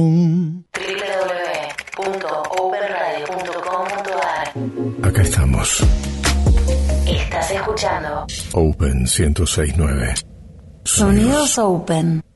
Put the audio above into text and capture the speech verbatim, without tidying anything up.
doble u doble u doble u punto open radio punto com punto a r. Acá estamos. Estás escuchando Open ciento seis punto nueve. Sonidos Open.